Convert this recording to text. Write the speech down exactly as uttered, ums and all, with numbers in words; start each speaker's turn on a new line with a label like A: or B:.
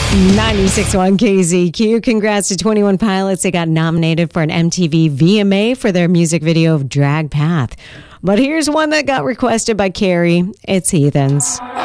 A: ninety-six point one K Z Q. Congrats to twenty-one Pilots. They got nominated for an M T V V M A for their music video of Drag Path. But here's one that got requested by Carrie. It's Heathens.